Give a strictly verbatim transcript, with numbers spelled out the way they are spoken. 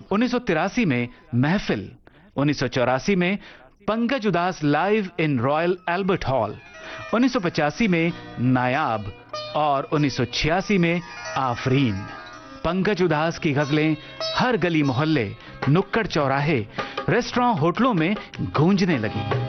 उन्नीस सौ तिरासी में महफिल, उन्नीस सौ चौरासी में Pankaj Udhas live in royal Albert hall, उन्नीस सौ पचासी में नायाब और उन्नीस सौ छियासी में आफरीन। पंकज उधास की गजलें हर गली मोहल्ले, नुक्कड़ चौराहे, रेस्टोरेंट, होटलों में गूंजने लगी।